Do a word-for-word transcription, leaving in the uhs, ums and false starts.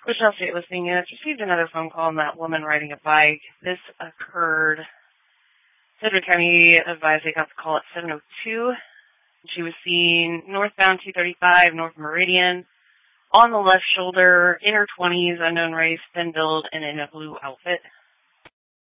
Wichita State Listing Units received another phone call on that woman riding a bike. This occurred, Sedgwick County advised they got the call at seven oh two. She was seen northbound two thirty-five, North Meridian, on the left shoulder, in her twenties, unknown race, thin build, and in a blue outfit.